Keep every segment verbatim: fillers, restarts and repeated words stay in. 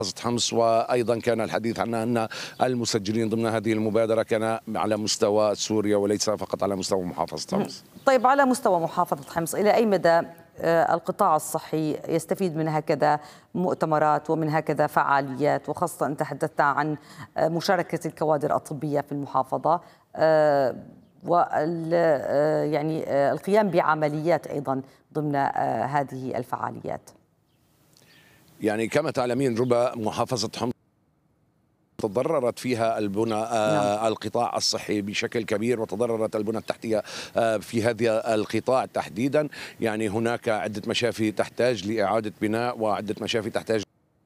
حمص. وأيضا كان الحديث عن أن المسجلين ضمن هذه المبادرة كان على مستوى سوريا وليس فقط على مستوى محافظة حمص. طيب، على مستوى محافظة حمص إلى أي مدى القطاع الصحي يستفيد من هكذا مؤتمرات ومن هكذا فعاليات، وخاصة أنت تحدثت عن مشاركة الكوادر الطبية في المحافظة وال يعني القيام بعمليات أيضا ضمن هذه الفعاليات؟ يعني كما تعلمين ربما محافظة حمص تضررت فيها البنى آه القطاع الصحي بشكل كبير، وتضررت البنى التحتية آه في هذا القطاع تحديدا. يعني هناك عدة مشافي تحتاج لإعادة بناء، وعدة مشافي تحتاج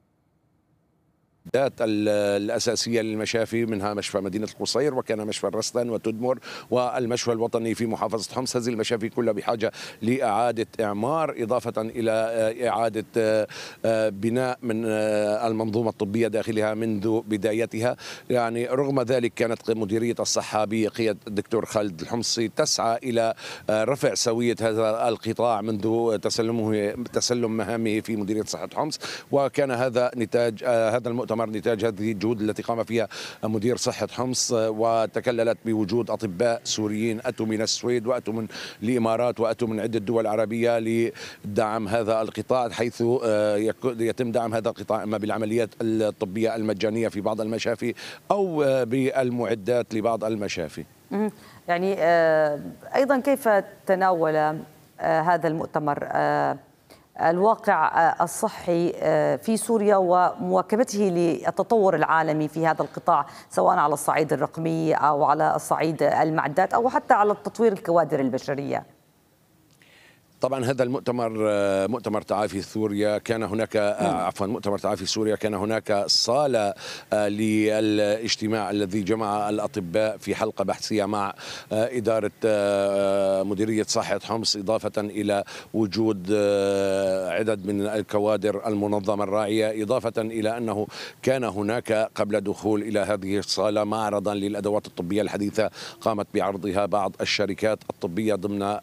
الأساسية للمشافي، منها مشفى مدينة القصير، وكان مشفى الرستن وتدمر، والمشفى الوطني في محافظة حمص. هذه المشافي كلها بحاجة لإعادة إعمار، إضافة إلى إعادة بناء من المنظومة الطبية داخلها منذ بدايتها. يعني رغم ذلك كانت مديرية الصحة بقيادة الدكتور خالد الحمصي تسعى إلى رفع سوية هذا القطاع منذ تسلمه تسلم مهامه في مديرية صحة حمص، وكان هذا نتاج هذا المؤتمر نتاج هذه الجهود التي قام فيها مدير صحة حمص، وتكللت بوجود أطباء سوريين أتوا من السويد وأتوا من الإمارات وأتوا من عدة دول عربية لدعم هذا القطاع، حيث يتم دعم هذا القطاع إما بالعمليات الطبية المجانية في بعض المشافي أو بالمعدات لبعض المشافي. يعني أيضا كيف تناول هذا المؤتمر الواقع الصحي في سوريا ومواكبته للتطور العالمي في هذا القطاع، سواء على الصعيد الرقمي أو على الصعيد المعدات أو حتى على التطوير الكوادر البشرية؟ طبعا هذا المؤتمر مؤتمر تعافي سوريا كان هناك عفوا مؤتمر تعافي سوريا كان هناك صالة للاجتماع الذي جمع الأطباء في حلقة بحثية مع إدارة مديرية صحة حمص، إضافة إلى وجود عدد من الكوادر المنظمة الراعية، إضافة إلى أنه كان هناك قبل دخول إلى هذه الصالة معرضا للأدوات الطبية الحديثة قامت بعرضها بعض الشركات الطبية ضمن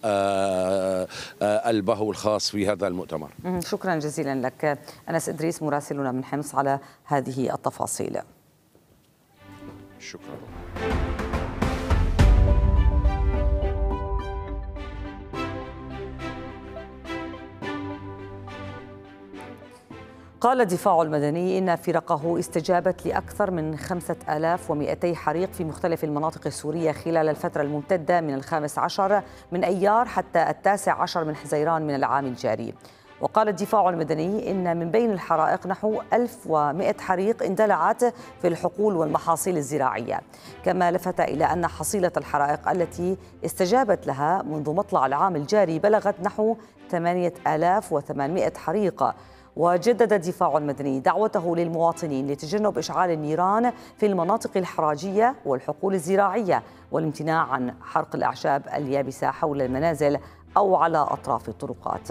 البهو الخاص في هذا المؤتمر. شكرا جزيلا لك أنس إدريس مراسلنا من حمص على هذه التفاصيل. شكرا. قال الدفاع المدني إن فرقه استجابت لأكثر من خمسة آلاف ومئتي حريق في مختلف المناطق السورية خلال الفترة الممتدة من الخامس عشر من أيار حتى التاسع عشر من حزيران من العام الجاري. وقال الدفاع المدني إن من بين الحرائق نحو ألف ومئة حريق اندلعت في الحقول والمحاصيل الزراعية، كما لفت إلى أن حصيلة الحرائق التي استجابت لها منذ مطلع العام الجاري بلغت نحو ثمانية آلاف وثمانمئة حريق. وجدد الدفاع المدني دعوته للمواطنين لتجنب إشعال النيران في المناطق الحراجية والحقول الزراعية، والامتناع عن حرق الأعشاب اليابسة حول المنازل أو على أطراف الطرقات.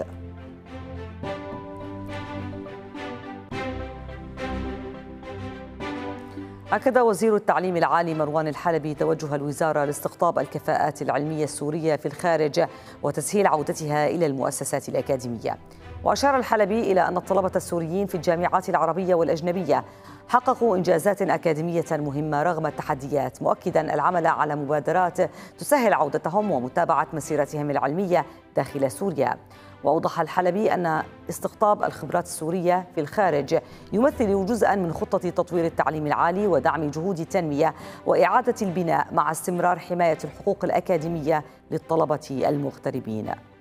أكد وزير التعليم العالي مروان الحلبي توجه الوزارة لاستقطاب الكفاءات العلمية السورية في الخارج وتسهيل عودتها إلى المؤسسات الأكاديمية. وأشار الحلبي إلى أن الطلبة السوريين في الجامعات العربية والأجنبية حققوا إنجازات أكاديمية مهمة رغم التحديات، مؤكدا العمل على مبادرات تسهل عودتهم ومتابعة مسيرتهم العلمية داخل سوريا. وأوضح الحلبي أن استقطاب الخبرات السورية في الخارج يمثل جزءا من خطة تطوير التعليم العالي ودعم جهود التنمية وإعادة البناء مع استمرار حماية الحقوق الأكاديمية للطلبة المغتربين.